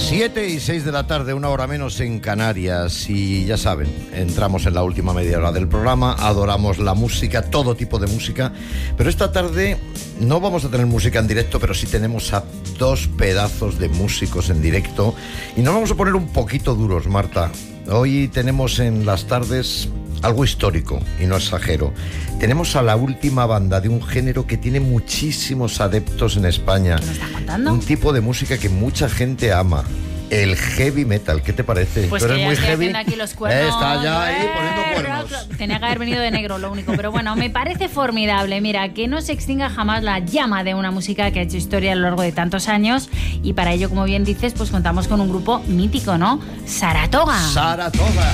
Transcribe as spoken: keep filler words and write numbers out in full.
Siete y seis de la tarde, una hora menos en Canarias. Y ya saben, entramos en la última media hora del programa. Adoramos la música, todo tipo de música. Pero esta tarde no vamos a tener música en directo, pero sí tenemos a dos pedazos de músicos en directo. Y nos vamos a poner un poquito duros, Marta. Hoy tenemos en las tardes algo histórico, y no exagero. Tenemos a la última banda de un género que tiene muchísimos adeptos en España. ¿Qué me estás contando? Un tipo de música que mucha gente ama. El heavy metal, ¿qué te parece? Pues ¿Tú eres que ya muy estoy heavy? haciendo aquí los cuernos. Eh, está ya ahí Eh, poniendo cuernos. Tenía que haber venido de negro, lo único. Pero bueno, me parece formidable. Mira, que no se extinga jamás la llama de una música que ha hecho historia a lo largo de tantos años. Y para ello, como bien dices, pues contamos con un grupo mítico, ¿no? Saratoga. Saratoga.